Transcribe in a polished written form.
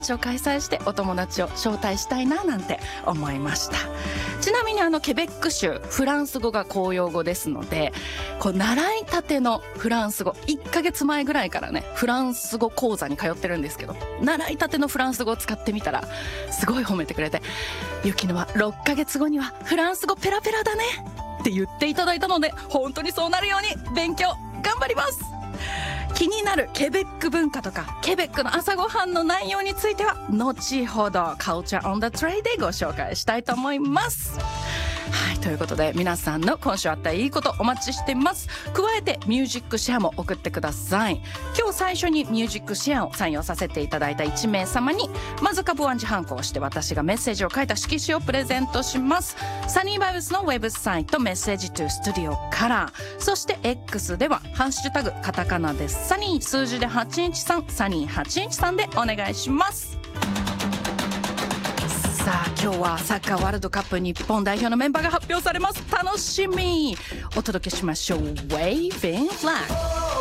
を開催してお友達を招待したいななんて思いました。ちなみにケベック州フランス語が公用語ですので、習いたてのフランス語、1ヶ月前ぐらいからねフランス語講座に通ってるんですけど、習いたてのフランス語を使ってみたらすごい褒めてくれて、ゆきのは6ヶ月後にはフランス語ペラペラだねって言っていただいたので、本当にそうなるように勉強頑張ります。気になるケベック文化とかケベックの朝ごはんの内容については後ほど Culture on the Tray でご紹介したいと思います。はい、ということで皆さんの今週あったいいことお待ちしてます。加えてミュージックシェアも送ってください。今日最初にミュージックシェアを採用させていただいた1名様にまずカブワンジハンコをして私がメッセージを書いた色紙をプレゼントします。サニーバイブスのウェブサイトメッセージトゥスタジオから、そして X ではハッシュタグカタカナでサニー、数字で813、サニー813でお願いします。さあ今日はサッカーワールドカップ日本代表のメンバーが発表されます。楽しみ。お届けしましょう。 Waving Flag。